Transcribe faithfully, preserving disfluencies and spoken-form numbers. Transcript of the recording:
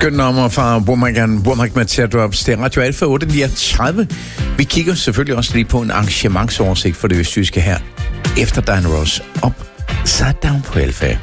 Skønt nummer fra Burmagan, Burmak med Teardrops. Det er Radio Alfa otte niogtredive. Vi kigger selvfølgelig også lige på en arrangementsoversigt for det østtyske her. Efter Diana Ross op, Side Down på Alfa.